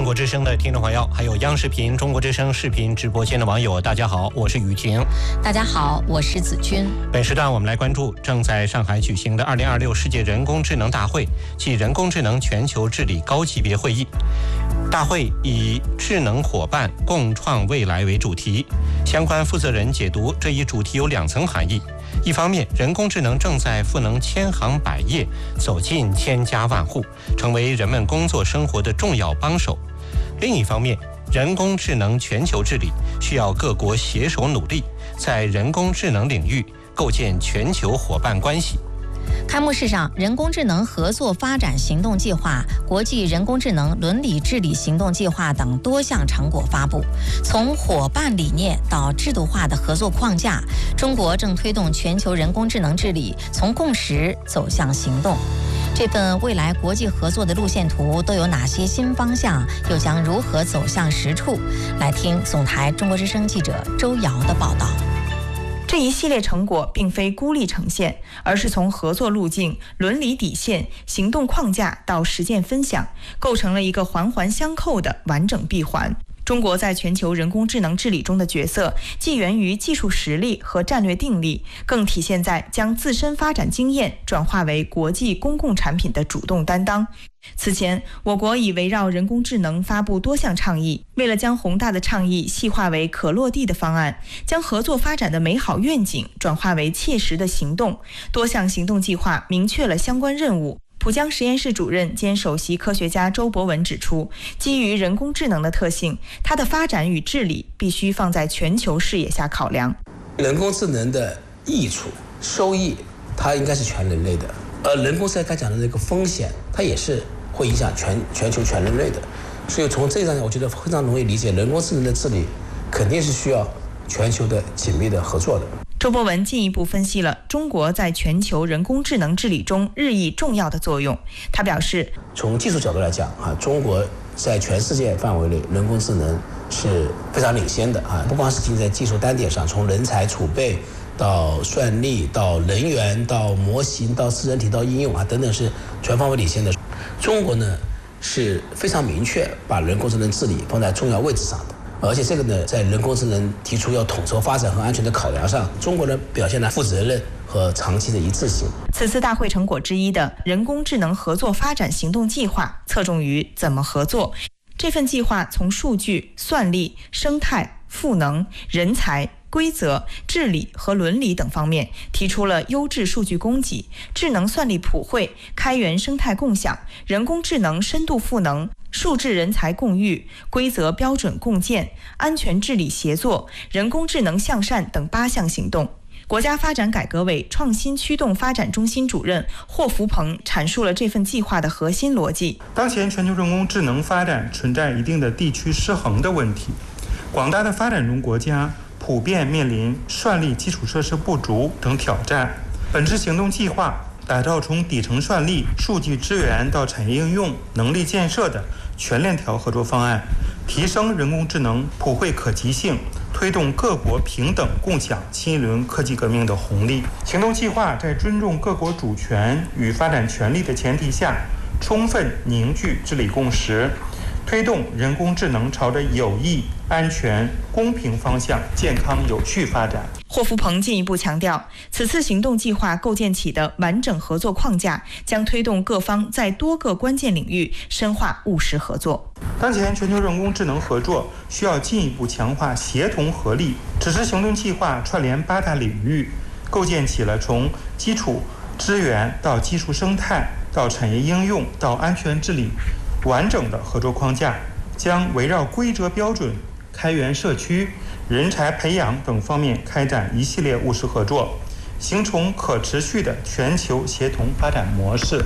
国之声的听众朋友，还有央视频中国之声视频直播间的网友，大家好，我是雨婷。 大家好，我是子君。 本时段我们来关注正在上海举行的2026世界人工智能大会暨人工智能全球治理高级别会议。大会以智能伙伴共创未来为主题，相关负责人解读这一主题有2层含义。一方面，人工智能正在赋能千行百业，走进千家万户，成为人们工作生活的重要帮手。另一方面，人工智能全球治理需要各国携手努力，在人工智能领域构建全球伙伴关系。 开幕式上，人工智能合作发展行动计划、国际人工智能伦理治理行动计划等多项成果发布。从伙伴理念到制度化的合作框架，中国正推动全球人工智能治理从共识走向行动。这份未来国际合作的路线图都有哪些新方向，又将如何走向实处？来听总台中国之声记者周瑶的报道。 这一系列成果并非孤立呈现，而是从合作路径、伦理底线、行动框架到实践分享，构成了一个环环相扣的完整闭环。中国在全球人工智能治理中的角色，既源于技术实力和战略定力，更体现在将自身发展经验转化为国际公共产品的主动担当。此前，我国已围绕人工智能发布多项倡议，为了将宏大的倡议细化为可落地的方案，将合作发展的美好愿景转化为切实的行动，多项行动计划明确了相关任务。浦江实验室主任兼首席科学家周博文指出，基于人工智能的特性，它的发展与治理必须放在全球视野下考量。 人工智能的益处、收益，它应该是全人类的，而人工智能刚讲的那个风险，它也是会影响全球全人类的。所以从这一上，我觉得非常容易理解，人工智能的治理肯定是需要全球的紧密的合作的。 周博文进一步分析了中国在全球人工智能治理中日益重要的作用。他表示， 从技术角度来讲，中国在全世界范围内人工智能是非常领先的，不光是在技术单点上，从人才储备到算力到人员到模型到智能体到应用等等，是全方位领先的。中国呢是非常明确把人工智能治理放在重要位置上的。而且这个呢，在人工智能提出要统筹发展和安全的考量上，中国人表现了负责任和长期的一致性。 此次大会成果之一的人工智能合作发展行动计划，侧重于怎么合作。这份计划从数据、算力、生态、赋能、人才、规则、治理和伦理等方面，提出了优质数据供给、智能算力普惠、开源生态共享、人工智能深度赋能、数智人才共育、规则标准共建、安全治理协作、人工智能向善等8项行动。国家发展改革委创新驱动发展中心主任霍福鹏阐述了这份计划的核心逻辑。 当前全球人工智能发展存在一定的地区失衡的问题，广大的发展中国家普遍面临算力基础设施不足等挑战。本次行动计划打造从底层算力、数据资源到产业应用、能力建设的全链条合作方案，提升人工智能普惠可及性，推动各国平等共享新一轮科技革命的红利。行动计划在尊重各国主权与发展权利的前提下，充分凝聚治理共识，推动人工智能朝着有益、安全、公平方向健康有序发展。 霍福鹏进一步强调，此次行动计划构建起的完整合作框架，将推动各方在多个关键领域深化务实合作。 当前全球人工智能合作需要进一步强化协同合力。此次行动计划串联8大领域，构建起了从基础资源到技术生态到产业应用到安全治理完整的合作框架，将围绕规则标准、开源社区、人才培养等方面开展一系列务实合作，形成可持续的全球协同发展模式。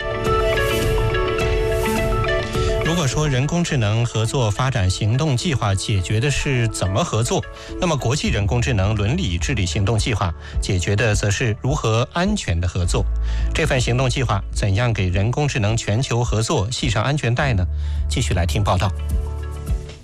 如果说人工智能合作发展行动计划解决的是怎么合作，那么国际人工智能伦理治理行动计划解决的则是如何安全的合作。这份行动计划怎样给人工智能全球合作系上安全带呢？继续来听报道。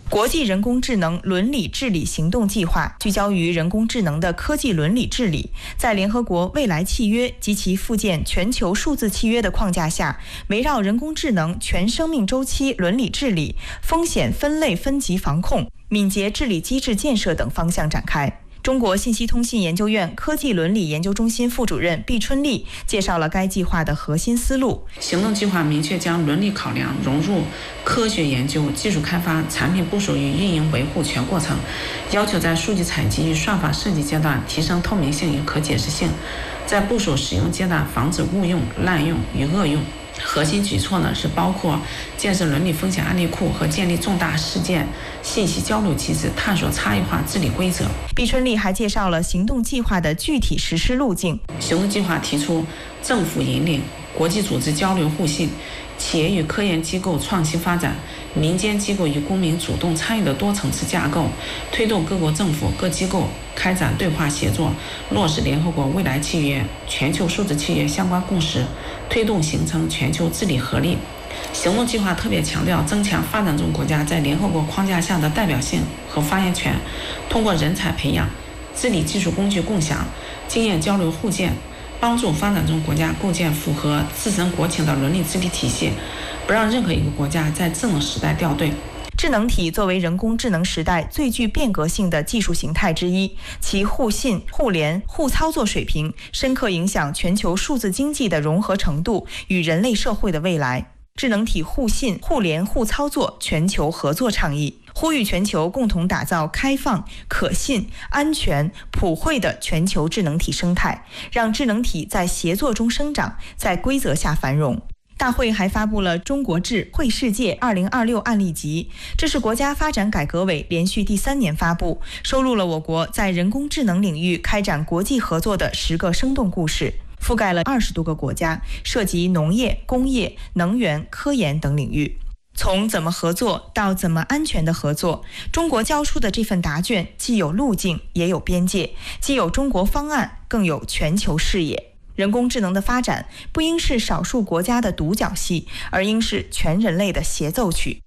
国际人工智能伦理治理行动计划聚焦于人工智能的科技伦理治理，在联合国未来契约及其附件全球数字契约的框架下，围绕人工智能全生命周期伦理治理、风险分类分级防控、敏捷治理机制建设等方向展开。中国信息通信研究院科技伦理研究中心副主任毕春丽介绍了该计划的核心思路。 行动计划明确将伦理考量融入科学研究、技术开发、产品部署与运营维护全过程，要求在数据采集与算法设计阶段提升透明性与可解释性，在部署使用阶段防止误用、滥用与恶用。核心举措呢是包括建设伦理风险案例库和建立重大事件信息交流机制，探索差异化治理规则。 毕春丽还介绍了行动计划的具体实施路径。 行动计划提出政府引领、国际组织交流互信、企业与科研机构创新发展、民间机构与公民主动参与的多层次架构，推动各国政府各机构开展对话协作，落实联合国未来契约、全球数字契约相关共识，推动形成全球治理合力。行动计划特别强调增强发展中国家在联合国框架下的代表性和发言权，通过人才培养、治理技术工具共享、经验交流互鉴，帮助发展中国家构建符合自身国情的伦理治理体系，不让任何一个国家在智能时代掉队。 智能体作为人工智能时代最具变革性的技术形态之一，其互信、互联、互操作水平深刻影响全球数字经济的融合程度与人类社会的未来。智能体互信、互联、互操作全球合作倡议，呼吁全球共同打造开放、可信、安全、普惠的全球智能体生态，让智能体在协作中生长，在规则下繁荣。大会还发布了中国智慧世界2026案例集，这是国家发展改革委连续第3年发布，收录了我国在人工智能领域开展国际合作的10个生动故事，覆盖了20多个国家，涉及农业、工业、能源、科研等领域。从怎么合作到怎么安全的合作，中国交出的这份答卷既有路径也有边界，既有中国方案更有全球视野。人工智能的发展不应是少数国家的独角戏，而应是全人类的协奏曲。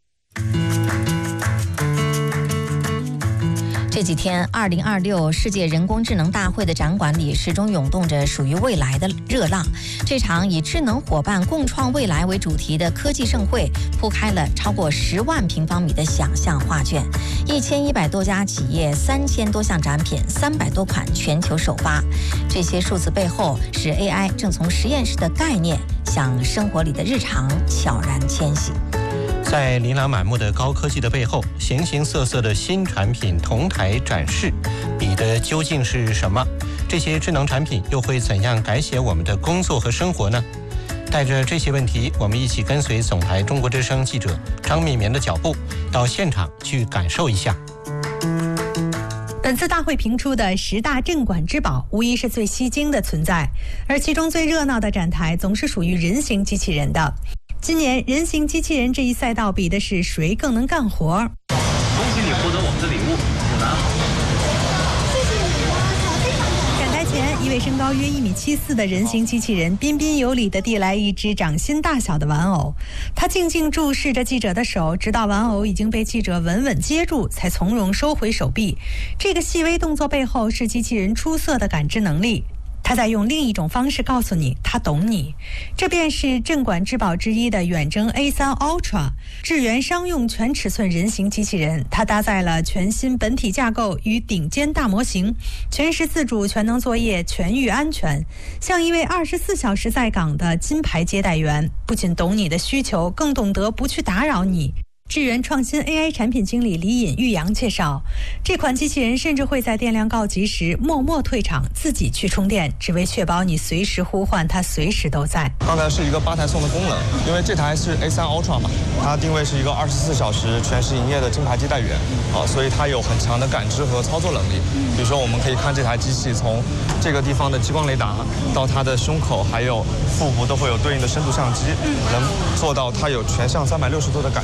这几天，2026世界人工智能大会的展馆里始终涌动着属于未来的热浪。这场以智能伙伴共创未来为主题的科技盛会，铺开了超过10万平方米的想象画卷，1100多家企业，3000多项展品，300多款全球首发。这些数字背后，是 AI 正从实验室的概念向生活里的日常悄然迁徙。 在琳琅满目的高科技的背后，形形色色的新产品同台展示，比的究竟是什么？这些智能产品又会怎样改写我们的工作和生活呢？带着这些问题，我们一起跟随总台中国之声记者张绵绵的脚步，到现场去感受一下。 本次大会评出的10大镇馆之宝，无疑是最吸睛的存在，而其中最热闹的展台总是属于人形机器人的。今年人形机器人这一赛道比的是谁更能干活。 恭喜你获得我们的礼物，果然好。 展台前，一位身高约1.74米的人形机器人彬彬有礼地递来一只掌心大小的玩偶，他静静注视着记者的手，直到玩偶已经被记者稳稳接住，才从容收回手臂。这个细微动作背后是机器人出色的感知能力。他在用另一种方式告诉你，他懂你。这便是镇馆之宝之一的远征 A3 Ultra 智源商用全尺寸人形机器人。它搭载了全新本体架构与顶尖大模型，全时自主、全能作业、全域安全，像一位24小时在岗的金牌接待员，不仅懂你的需求，更懂得不去打扰你。智源创新 AI 产品经理李尹玉阳介绍，这款机器人甚至会在电量告急时默默退场，自己去充电，只为确保你随时呼唤它随时都在。 刚才是一个8台送的功能，因为这台是 A3 Ultra 嘛，它定位是一个24小时全时营业的金牌接待员所以它有很强的感知和操作能力。比如说我们可以看这台机器从这个地方的激光雷达到它的胸口还有腹部都会有对应的深度相机，能做到它有全向360度的感知。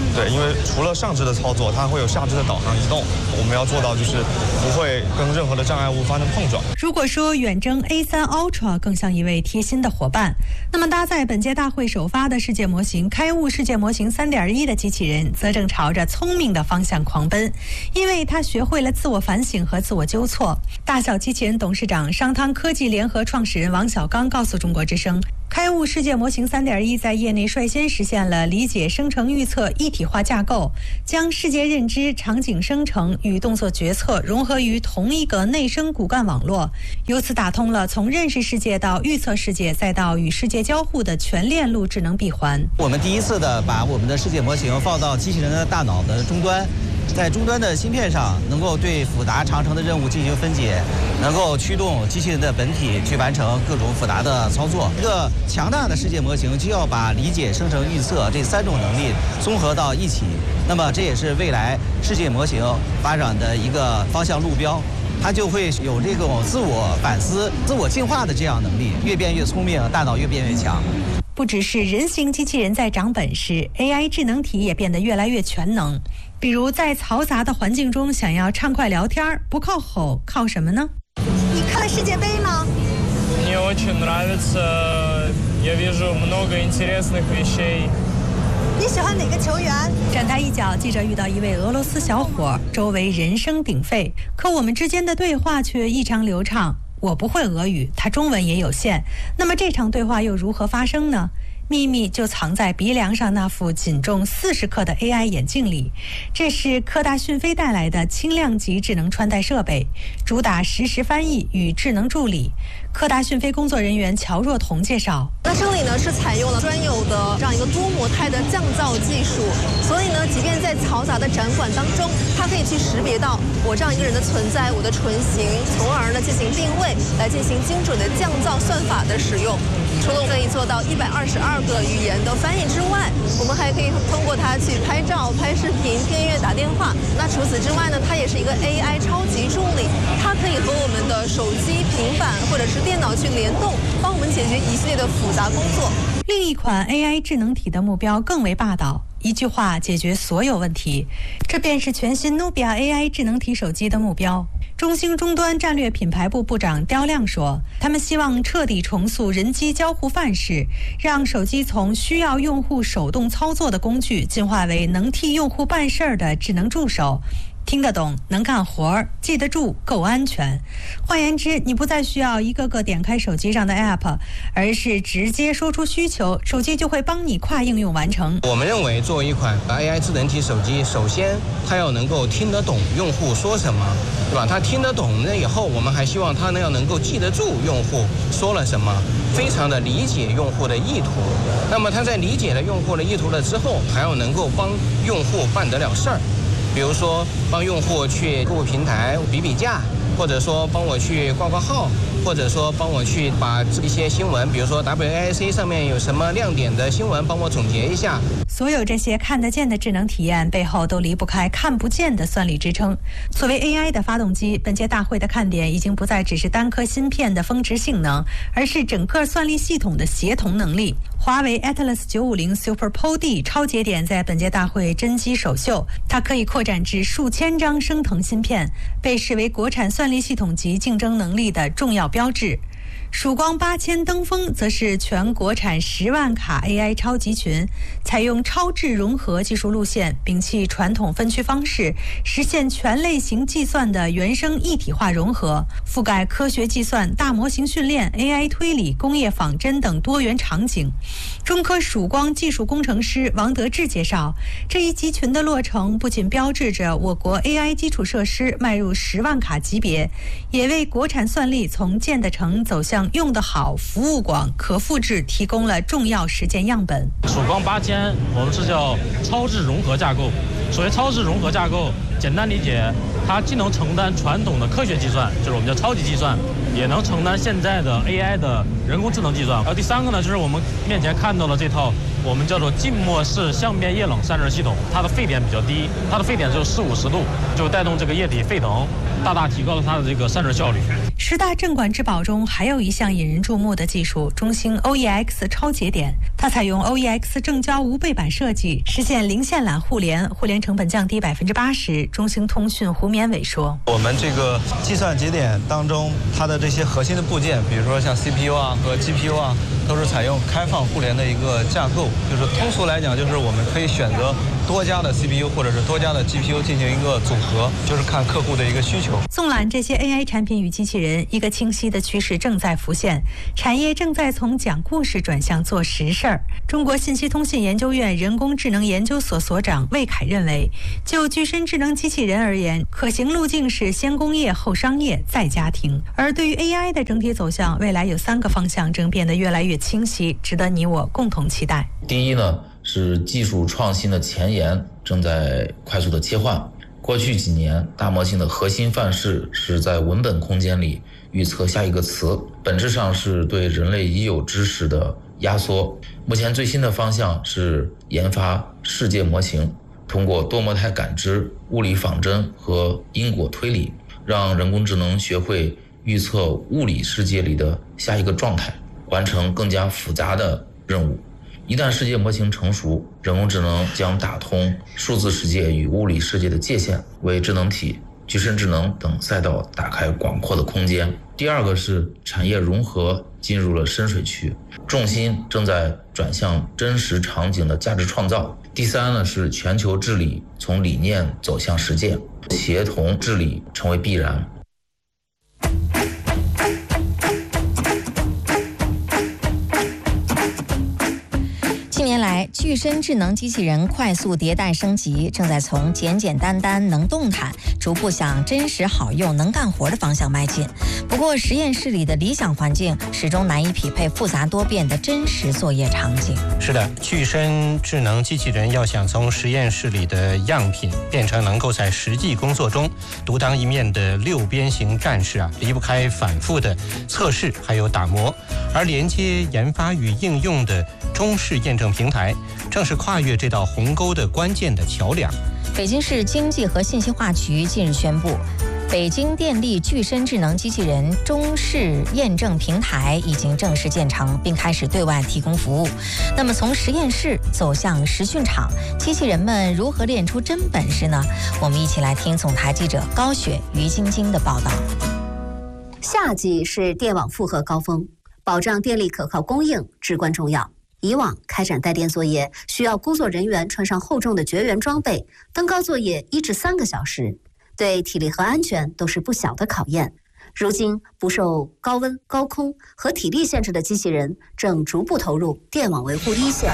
对，因为除了上肢的操作，它会有下肢的导航移动，我们要做到就是不会跟任何的障碍物发生碰撞。 如果说远征 A3 Ultra 更像一位贴心的伙伴，那么搭载本届大会首发的世界模型开悟世界模型 3.1 的机器人则正朝着聪明的方向狂奔，因为它学会了自我反省和自我纠错。大小机器人董事长商汤科技联合创始人王小刚告诉中国之声，开悟世界模型 3.1 在业内率先实现了理解生成预测一体化架构，将世界认知、场景生成与动作决策融合于同一个内生骨干网络，由此打通了从认识世界到预测世界再到与世界交互的全链路智能闭环。 我们第一次的把我们的世界模型放到机器人的大脑的终端，在终端的芯片上能够对复杂长程的任务进行分解，能够驱动机器人的本体去完成各种复杂的操作。一个强大的世界模型就要把理解、生成、预测这3种能力综合到一起，那么这也是未来世界模型发展的一个方向路标。它就会有这种自我反思、自我进化的这样能力，越变越聪明，大脑越变越强。 不只是人形机器人在长本事 ，AI 智能体也变得越来越全能。比如在嘈杂的环境中，想要畅快聊天，不靠吼，靠什么呢？ 你看世界杯吗？ Мне очень нравится, я вижу много интересных вещей. 你喜欢哪个球员？ 站台一角，记者遇到一位俄罗斯小伙，周围人声鼎沸，可我们之间的对话却异常流畅。我不会俄语，他中文也有限，那么这场对话又如何发生呢？秘密就藏在鼻梁上那副仅重40克的 AI 眼镜里，这是科大讯飞带来的轻量级智能穿戴设备，主打实时翻译与智能助理。科大讯飞工作人员乔若彤介绍， 那这里呢是采用了专有的这样一个多模态的降噪技术，所以呢，即便在嘈杂的展馆当中，它可以去识别到我这样一个人的存在，我的唇形，从而呢进行定位，来进行精准的降噪算法的使用。除了可以做到122个语言的翻译之外，我们还可以通过它去拍照、拍视频、听音乐、打电话。那除此之外呢，它也是一个 AI 超级助理，它可以和我们的手机、平板或者是电脑去联动，帮我们解决一系列的复杂工作。 另一款 AI 智能体的目标更为霸道，一句话解决所有问题，这便是全新 Nubia AI 智能体手机的目标。中兴终端战略品牌部部长刁亮说，他们希望彻底重塑人机交互范式，让手机从需要用户手动操作的工具进化为能替用户办事儿的智能助手，听得懂，能干活，记得住，够安全。换言之，你不再需要一个个点开手机上的 App， 而是直接说出需求，手机就会帮你跨应用完成。 我们认为，作为一款 AI 智能体手机，首先它要能够听得懂用户说什么，对吧？它听得懂了以后，我们还希望它要能够记得住用户说了什么，非常的理解用户的意图。那么它在理解了用户的意图了之后，还要能够帮用户办得了事儿。比如说帮用户去购物平台比比价，或者说帮我去挂挂号，或者说帮我去把一些新闻，比如说 WAIC 上面有什么亮点的新闻，帮我总结一下。 所有这些看得见的智能体验背后都离不开看不见的算力支撑。作为 AI 的发动机，本届大会的看点已经不再只是单颗芯片的峰值性能，而是整个算力系统的协同能力。华为 Atlas 950 Super PoD 超节点在本届大会真机首秀，它可以扩展至数千张升腾芯片，被视为国产算力系统级竞争能力的重要标志。曙光8000登峰则是全国产10万卡 AI 超集群，采用超智融合技术路线，摒弃传统分区方式，实现全类型计算的原生一体化融合，覆盖科学计算、大模型训练、AI 推理、工业仿真等多元场景。中科曙光技术工程师王德志介绍，这一集群的落成不仅标志着我国 AI 基础设施迈入10万卡级别，也为国产算力从建得成走向用得好、服务广、可复制提供了重要实践样本。 曙光8000我们是叫超智融合架构。所谓超智融合架构，简单理解，它既能承担传统的科学计算，就是我们叫超级计算，也能承担现在的 AI 的人工智能计算。第三个呢，就是我们面前看到了这套我们叫做静默式相变液冷散热系统，它的沸点比较低，它的沸点只有40-50度，就带动这个液体沸腾，大大提高了它的这个散热效率。 10大镇馆之宝中还有一项引人注目的技术——中兴 OEX 超节点。它采用 OEX 正交无背板设计，实现零线缆互联，互联成本降低80%。中兴通讯胡绵伟说：“ 我们这个计算节点当中，它的这些核心的部件，比如说像 CPU 啊和 GPU 啊，都是采用开放互联的一个架构。就是通俗来讲，就是我们可以选择多家的 CPU 或者是多家的 GPU 进行一个组合，就是看客户的一个需求。” 纵览这些 AI 产品与机器人，一个清晰的趋势正在浮现，产业正在从讲故事转向做实事儿。中国信息通信研究院人工智能研究所所长魏凯认为，就具身智能机器人而言，可行路径是先工业后商业再家庭。而对于 AI 的整体走向，未来有3个方向正变得越来越清晰，值得你我共同期待。 第一呢，是技术创新的前沿正在快速的切换。过去几年，大模型的核心范式是在文本空间里预测下一个词，本质上是对人类已有知识的压缩。目前最新的方向是研发世界模型，通过多模态感知、物理仿真和因果推理，让人工智能学会预测物理世界里的下一个状态，完成更加复杂的任务。一旦世界模型成熟，人工智能将打通数字世界与物理世界的界限，为智能体、具身智能等赛道打开广阔的空间。第二个是产业融合进入了深水区，重心正在转向真实场景的价值创造。第三呢，是全球治理从理念走向实践，协同治理成为必然。 近年来，具身智能机器人快速迭代升级，正在从简简单单能动弹，逐步向真实好用能干活的方向迈进。不过，实验室里的理想环境始终难以匹配复杂多变的真实作业场景。 是的，具身智能机器人要想从实验室里的样品变成能够在实际工作中独当一面的6边形战士离不开反复的测试还有打磨，而连接研发与应用的中式验证平台正是跨越这道鸿沟的关键的桥梁。 北京市经济和信息化局近日宣布，北京电力具身智能机器人中式验证平台已经正式建成，并开始对外提供服务。那么从实验室走向实训场，机器人们如何练出真本事呢？我们一起来听总台记者高雪、于晶晶的报道。 夏季是电网负荷高峰，保障电力可靠供应至关重要。以往开展带电作业需要工作人员穿上厚重的绝缘装备，登高作业1至3个小时，对体力和安全都是不小的考验。如今，不受高温、高空和体力限制的机器人正逐步投入电网维护一线。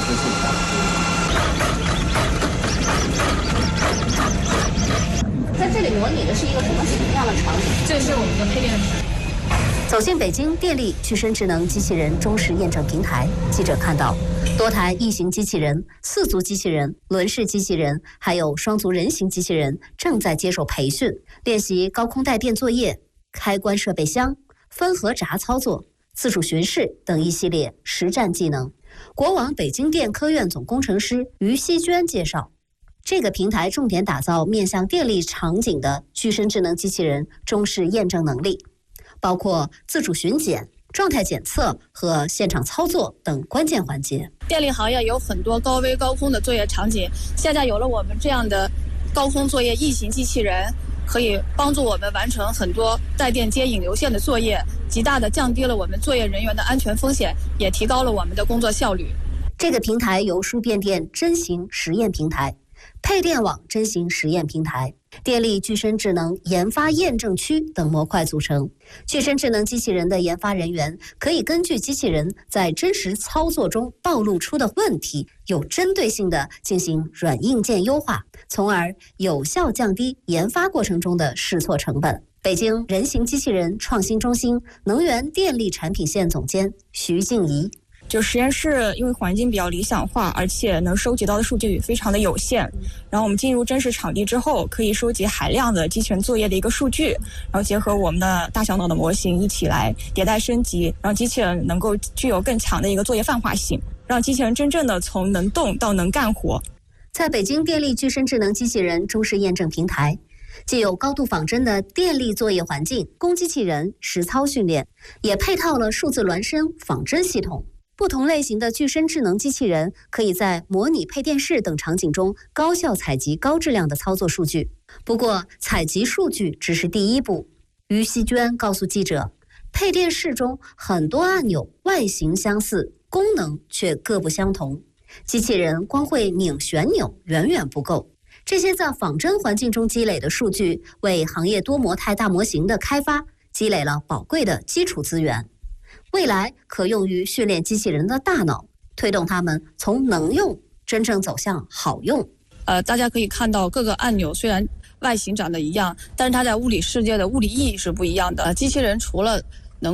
在这里模拟的是一个什么样的场景？ 这是我们的配电室。 走进北京电力具身智能机器人中式验证平台，记者看到多台异形机器人、4足机器人、轮式机器人，还有双足人形机器人正在接受培训，练习高空带电作业、开关设备箱、分合闸操作、自主巡视等一系列实战技能。国网北京电科院总工程师于希娟介绍，这个平台重点打造面向电力场景的具身智能机器人中式验证能力，包括自主巡检、状态检测和现场操作等关键环节。 电力行业有很多高危高空的作业场景，现在有了我们这样的高空作业异形机器人，可以帮助我们完成很多带电接引流线的作业，极大地降低了我们作业人员的安全风险，也提高了我们的工作效率。 这个平台由输变电真型实验平台、配电网真型实验平台、电力具身智能研发验证区等模块组成。具身智能机器人的研发人员可以根据机器人在真实操作中暴露出的问题，有针对性地进行软硬件优化，从而有效降低研发过程中的试错成本。北京人形机器人创新中心能源电力产品线总监徐静怡， 就实验室因为环境比较理想化，而且能收集到的数据非常的有限，然后我们进入真实场地之后，可以收集海量的机器人作业的一个数据，然后结合我们的大小脑的模型一起来迭代升级，让机器人能够具有更强的一个作业泛化性。 让机器人真正的从能动到能干活。 在北京电力具身智能机器人中试验证平台，既有高度仿真的电力作业环境供机器人实操训练，也配套了数字孪生仿真系统。不同类型的具身智能机器人可以在模拟配电室等场景中高效采集高质量的操作数据。不过，采集数据只是第一步。于希娟告诉记者，配电室中很多按钮外形相似，功能却各不相同。机器人光会拧旋钮远远不够，这些在仿真环境中积累的数据，为行业多模态大模型的开发积累了宝贵的基础资源，未来可用于训练机器人的大脑，推动它们从能用真正走向好用。 大家可以看到各个按钮虽然外形长得一样，但是它在物理世界的物理意义是不一样的。机器人除了